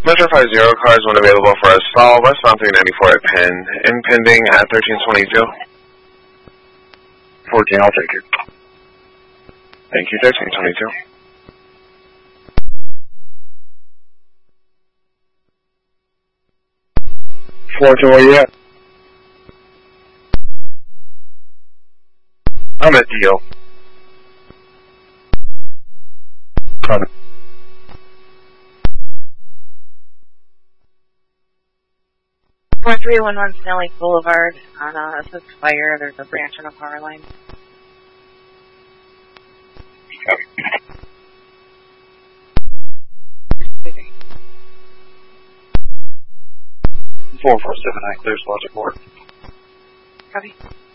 Metro 50 cars when available for a stall, westbound 394 at Penn, impending at 1322. 14, I'll take it. Thank you, 1322. 14, where you at? I'm at DO. Coming. Four 311 Snelling Boulevard on a fire. There's a branch on a power line. Copy. 4479, clear Logic Board. Copy.